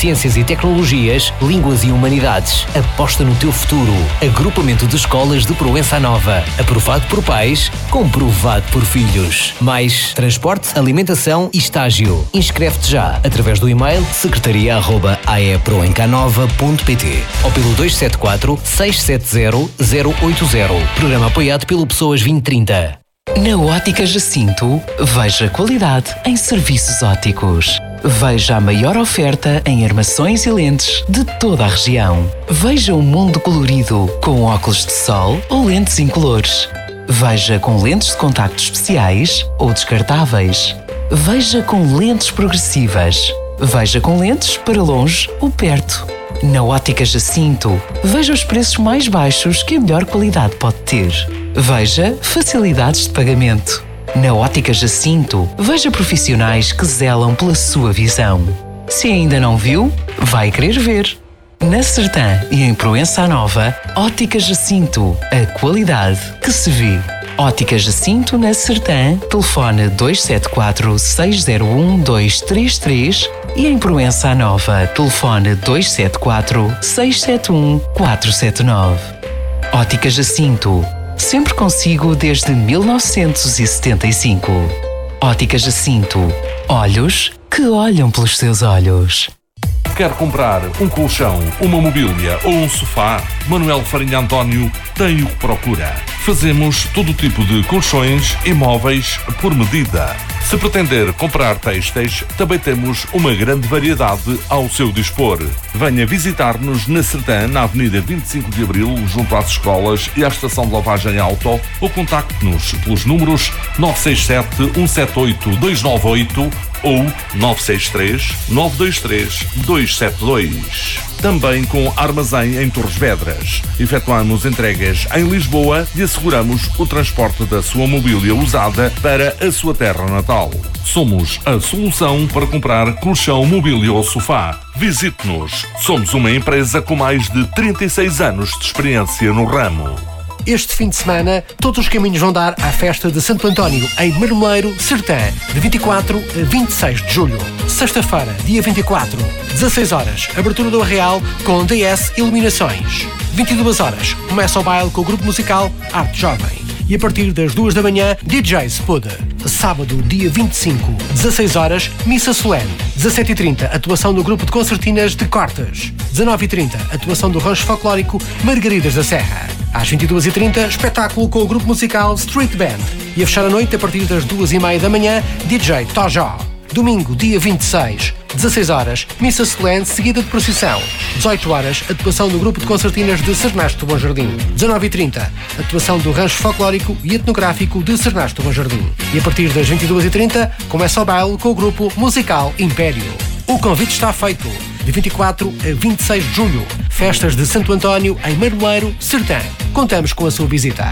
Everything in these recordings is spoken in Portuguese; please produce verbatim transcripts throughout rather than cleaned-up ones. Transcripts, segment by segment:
Ciências e Tecnologias, Línguas e Humanidades. Aposta no teu futuro. Agrupamento de Escolas de Proença Nova. Aprovado por pais, comprovado por filhos. Mais transporte, alimentação e estágio. Inscreve-te já através do e-mail secretaria arroba aeproencanova ponto pt ou pelo dois sete quatro, seis sete zero, zero oito zero. Programa apoiado pelo Pessoas vinte trinta. Na Ótica Jacinto, veja qualidade em serviços ópticos. Veja a maior oferta em armações e lentes de toda a região. Veja o mundo colorido com óculos de sol ou lentes incolores. Veja com lentes de contacto especiais ou descartáveis. Veja com lentes progressivas. Veja com lentes para longe ou perto. Na Ótica Jacinto, veja os preços mais baixos que a melhor qualidade pode ter. Veja facilidades de pagamento. Na Ótica Jacinto, veja profissionais que zelam pela sua visão. Se ainda não viu, vai querer ver. Na Sertã e em Proença Nova, Ótica Jacinto, a qualidade que se vê. Ótica Jacinto na Sertã, telefone dois sete quatro, seis zero um, dois três três e em Proença Nova, telefone dois sete quatro, seis sete um, quatro sete nove. Ótica Jacinto, sempre consigo desde mil novecentos e setenta e cinco. Ótica Jacinto, olhos que olham pelos seus olhos. Quer comprar um colchão, uma mobília ou um sofá? Manuel Farinha António tem o que procura. Fazemos todo tipo de colchões e móveis por medida. Se pretender comprar têxteis, também temos uma grande variedade ao seu dispor. Venha visitar-nos na Sertã, na Avenida vinte e cinco de Abril, junto às escolas e à estação de lavagem auto, ou contacte-nos pelos números nove seis sete, um sete oito, dois nove oito ou nove seis três, nove dois três, dois sete dois. Também com armazém em Torres Vedras. Efetuamos entregas em Lisboa e asseguramos o transporte da sua mobília usada para a sua terra natal. Somos a solução para comprar colchão, mobília ou sofá. Visite-nos. Somos uma empresa com mais de trinta e seis anos de experiência no ramo. Este fim de semana, todos os caminhos vão dar à festa de Santo António, em Marmoleiro, Sertã, de vinte e quatro a vinte e seis de julho. Sexta-feira, dia vinte e quatro, dezasseis horas, abertura do Arreal com D S Iluminações. vinte e duas horas, começa o baile com o grupo musical Arte Jovem. E a partir das duas da manhã, D J Spud. Sábado, dia vinte e cinco, dezasseis horas, missa solene. dezassete e trinta, atuação do grupo de concertinas de Cortes. dezanove e trinta, atuação do rancho folclórico Margaridas da Serra. Às vinte e duas e trinta, espetáculo com o grupo musical Street Band. E a fechar a noite, a partir das duas e meia da manhã, D J Tojó. Domingo, dia vinte e seis, dezasseis horas, missa solene seguida de procissão. dezoito horas, atuação do grupo de concertinas de Sernasto do Bom Jardim. dezanove e trinta, atuação do rancho folclórico e etnográfico de Sernasto do Bom Jardim. E a partir das vinte e duas e trinta, começa o baile com o grupo musical Império. O convite está feito. De vinte e quatro a vinte e seis de julho, festas de Santo António em Marmoleiro, Sertã. Contamos com a sua visita.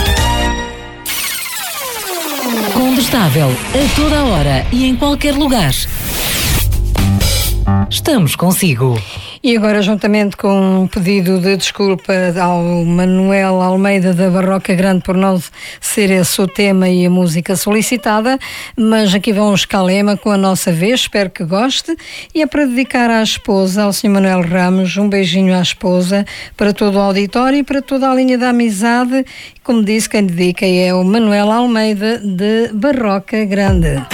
Condestável, a toda a hora e em qualquer lugar. Estamos consigo. E agora, juntamente com um pedido de desculpa ao Manuel Almeida da Barroca Grande por não ser esse o tema e a música solicitada, mas aqui vão um escalema com a nossa vez, espero que goste, e é para dedicar à esposa, ao senhor Manuel Ramos, um beijinho à esposa, para todo o auditório e para toda a linha da amizade. Como disse, quem dedica é o Manuel Almeida de Barroca Grande.